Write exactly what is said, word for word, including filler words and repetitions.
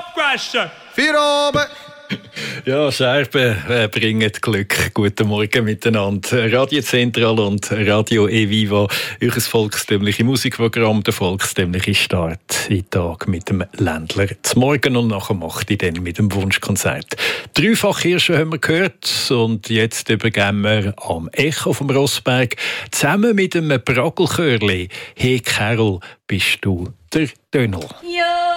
abgewaschen. Vier oben. Ja, Scherben äh, bringen Glück. Guten Morgen miteinander. Radio Zentral und Radio E-Viva, euer volkstümliche Musikprogramm, der volkstümliche Start in den Tag mit dem Ländler. Zum Morgen und nachher macht ich dann mit dem Wunschkonzert. Dreifach Hirsche haben wir gehört und jetzt übergeben wir am Echo vom Rossberg zusammen mit dem Braggelchörli. Hey Carol, bist du der Dönel? Ja.